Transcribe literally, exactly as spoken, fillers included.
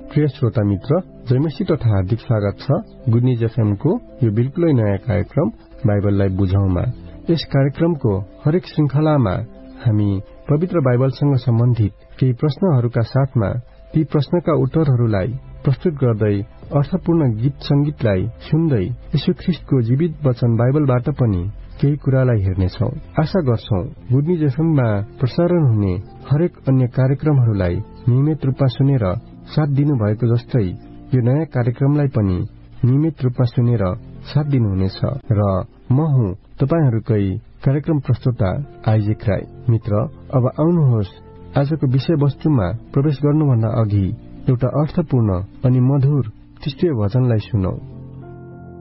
प्रिय श्रोता मित्र, जयमसी तथा हार्दिक स्वागत छ गुड न्यूज एफएम को यो बिल्कुलै नयाँ कार्यक्रम बाइबललाई बुझौंमा। यस कार्यक्रमको हरेक श्रृंखलामा हामी पवित्र बाइबलसँग सम्बन्धित केही प्रश्नहरूका साथमा ती प्रश्नका उत्तरहरूलाई प्रस्तुत गर्दै अर्थपूर्ण गीत संगीतलाई सुन्दै यीशु ख्रीष्टको जीवित वचन बाइबलबाट पनि केही कुरालाई हेर्नेछौं। आशा गर्छौं गुड न्यूज एफएममा प्रसारण हुने हरेक अन्य कार्यक्रमहरूलाई नियमित रूपमा सुनेर साथ दिनुभएको जस्तै यो नयाँ कार्यक्रमलाई पनि नियमित रूपमा सुनेर साथ दिनुहुनेछ। र म हुँ तपाईहरूकै कार्यक्रम प्रस्तुता आइजेक राई। मित्र, अब आउनुहोस् आजको विषयवस्तुमा प्रवेश गर्नुभन्दा अघि एउटा अर्थपूर्ण अनि मधुर ख्रीष्टीय वचनलाई सुनौं।